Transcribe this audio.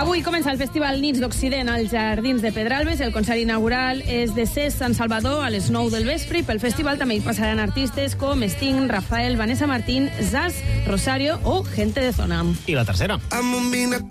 Avui comença el Festival Nits d'Occident als Jardins de Pedralbes. El concert inaugural és de Ses Sant Salvador a les 9 del vespre i pel festival també hi passaran artistes com Sting, Rafael, Vanessa Martín, Zaz, Rosario o Gente de Zona. I la tercera.